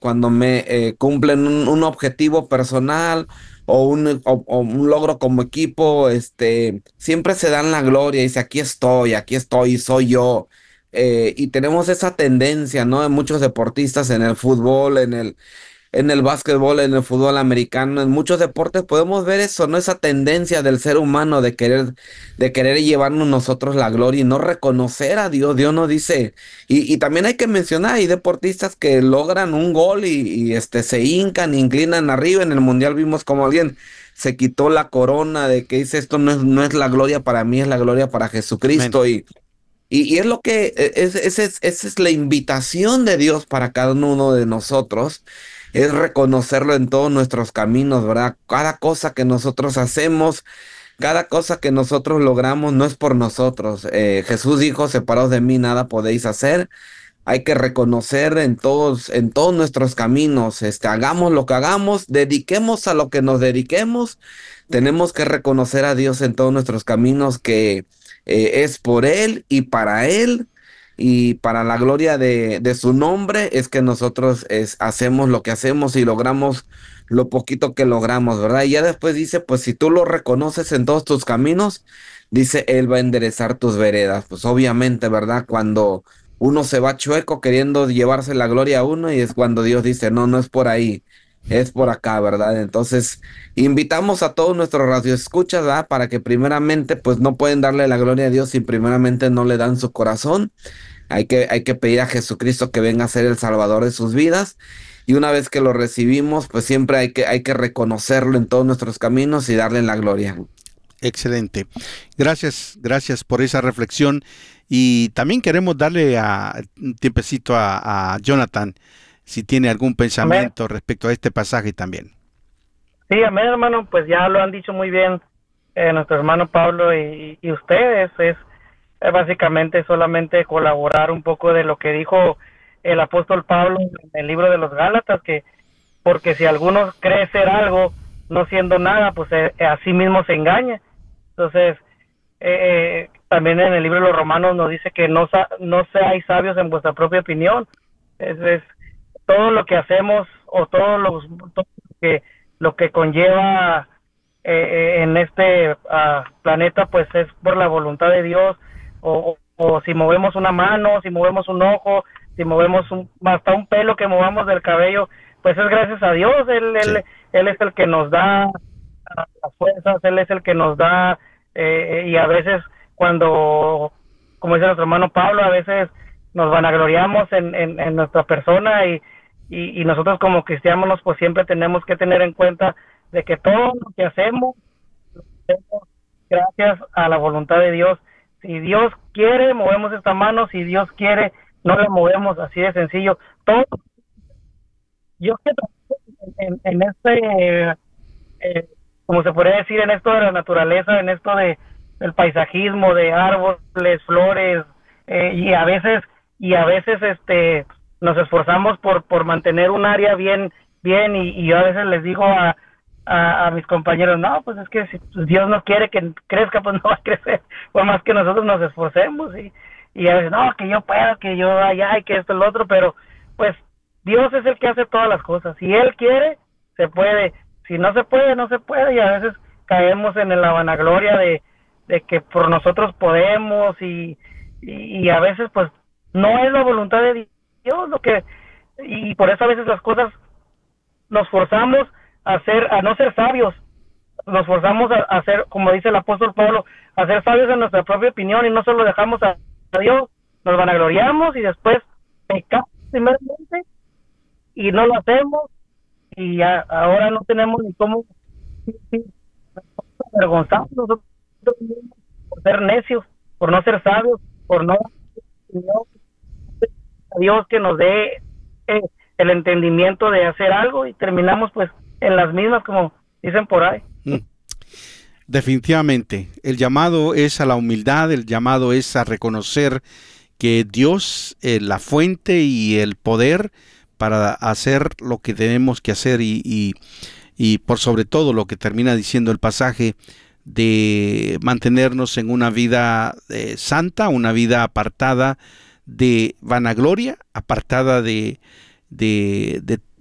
cuando me cumplen un objetivo personal o un logro como equipo, siempre se dan la gloria y dice, aquí estoy, soy yo. Y tenemos esa tendencia, ¿no? De muchos deportistas en el fútbol, en el básquetbol, en el fútbol americano, en muchos deportes podemos ver eso, ¿no? Esa tendencia del ser humano de querer llevarnos nosotros la gloria y no reconocer a Dios. Dios nos dice, y también hay que mencionar, hay deportistas que logran un gol y se hincan, inclinan arriba. En el mundial vimos como alguien se quitó la corona de que dice, esto no es la gloria para mí, es la gloria para Amén. Jesucristo. Y es lo que, esa es la invitación de Dios para cada uno de nosotros, es reconocerlo en todos nuestros caminos, ¿verdad? Cada cosa que nosotros hacemos, cada cosa que nosotros logramos no es por nosotros. Jesús dijo, separados de mí nada podéis hacer. Hay que reconocer en todos nuestros caminos, hagamos lo que hagamos, dediquemos a lo que nos dediquemos, tenemos que reconocer a Dios en todos nuestros caminos que es por Él y para la gloria de su nombre es que nosotros hacemos lo que hacemos y logramos lo poquito que logramos, ¿verdad? Y ya después dice, pues si tú lo reconoces en todos tus caminos, dice, Él va a enderezar tus veredas. Pues obviamente, ¿verdad? Cuando uno se va chueco queriendo llevarse la gloria a uno y es cuando Dios dice, no, no es por ahí, es por acá, ¿verdad? Entonces, invitamos a todos nuestros radioescuchas, ¿verdad? Para que primeramente, pues no pueden darle la gloria a Dios si primeramente no le dan su corazón. Hay que pedir a Jesucristo que venga a ser el Salvador de sus vidas. Y una vez que lo recibimos, pues siempre hay que reconocerlo en todos nuestros caminos y darle la gloria. Excelente. Gracias, gracias por esa reflexión. Y también queremos darle un tiempecito a Jonathan, si tiene algún Amén. pensamiento respecto a este pasaje también. Sí, amén, hermano. Pues ya lo han dicho muy bien nuestro hermano Pablo y ustedes. Es básicamente solamente colaborar un poco de lo que dijo el apóstol Pablo en el libro de los Gálatas, que porque si alguno cree ser algo no siendo nada, pues a sí mismo se engaña. Entonces, también en el libro de los Romanos nos dice que no seáis sabios en vuestra propia opinión. Es todo lo que hacemos o todo lo que conlleva en este planeta, pues es por la voluntad de Dios. O si movemos una mano, si movemos un ojo, si movemos hasta un pelo que movamos del cabello, pues es gracias a Dios. Sí, Él es el que nos da las fuerzas, Él es el que nos da, y a veces cuando, como dice nuestro hermano Pablo, a veces nos vanagloriamos en nuestra persona y nosotros como cristianos pues siempre tenemos que tener en cuenta de que todo lo que hacemos gracias a la voluntad de Dios. Si Dios quiere, movemos esta mano; si Dios quiere, no la movemos, así de sencillo. Todo, yo que en como se podría decir, en esto de la naturaleza, en esto del paisajismo, de árboles, flores, y a veces nos esforzamos por mantener un área bien, y yo a veces les digo a mis compañeros, no, pues es que si Dios no quiere que crezca, pues no va a crecer, por más que nosotros nos esforcemos, y a veces, no, que yo puedo, que yo allá, y que esto, el otro, pero pues Dios es el que hace todas las cosas. Si Él quiere, se puede; si no se puede, no se puede. Y a veces caemos en la vanagloria de que por nosotros podemos, y a veces pues no es la voluntad de Dios y por eso a veces las cosas nos forzamos a no ser sabios, nos forzamos a ser, como dice el apóstol Pablo, a ser sabios en nuestra propia opinión, y no solo dejamos a Dios, nos vanagloriamos y después pecamos primeramente y no lo hacemos, y ya ahora no tenemos ni cómo avergonzarnos nosotros mismos por ser necios, por no ser sabios, por no a Dios que nos dé el entendimiento de hacer algo, y terminamos pues en las mismas, como dicen por ahí. mm, definitivamente. El llamado es a la humildad, el llamado es a reconocer que Dios es la fuente y el poder para hacer lo que tenemos que hacer y por sobre todo lo que termina diciendo el pasaje de mantenernos en una vida santa, una vida apartada de vanagloria, apartada de